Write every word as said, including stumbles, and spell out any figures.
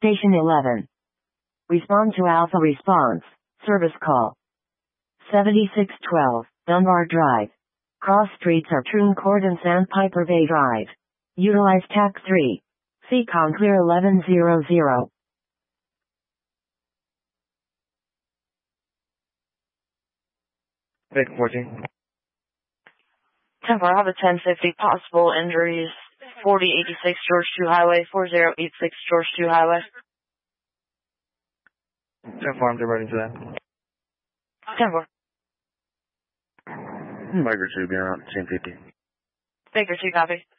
Station eleven. Respond to Alpha Response. Service call. seventy-six twelve, Dunbar Drive. Cross streets are Troon Court and Sandpiper Bay Drive. Utilize T A C three. C COM clear eleven hundred. Bacon fourteen. ten four, have a ten fifty, possible injuries, forty eighty-six George two Highway, four zero eight six George two Highway. ten four, I'm diverting to that. ten four. Baker two, be around ten fifty. Baker two, copy.